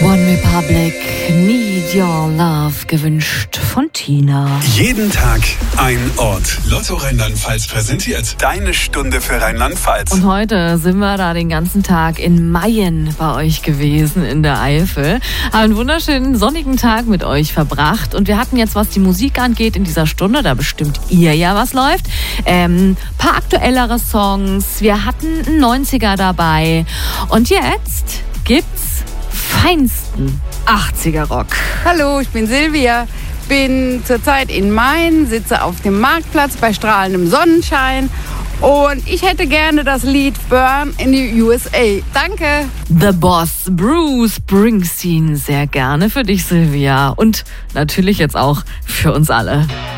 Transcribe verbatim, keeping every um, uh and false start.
OneRepublic, Need Your Love, gewünscht von Tina. Jeden Tag ein Ort. Lotto Rheinland-Pfalz präsentiert deine Stunde für Rheinland-Pfalz. Und heute sind wir da den ganzen Tag in Mayen bei euch gewesen, in der Eifel. Haben einen wunderschönen sonnigen Tag mit euch verbracht. Und wir hatten jetzt, was die Musik angeht, in dieser Stunde, da bestimmt ihr ja, was läuft, ähm, paar aktuellere Songs. Wir hatten einen neunziger dabei. Und jetzt gibt's feinsten achtziger-Rock. Hallo, ich bin Silvia, bin zurzeit in Mayen, sitze auf dem Marktplatz bei strahlendem Sonnenschein und ich hätte gerne das Lied Burn in die U S A. Danke. The Boss, Bruce Springsteen, sehr gerne für dich, Silvia. Und natürlich jetzt auch für uns alle.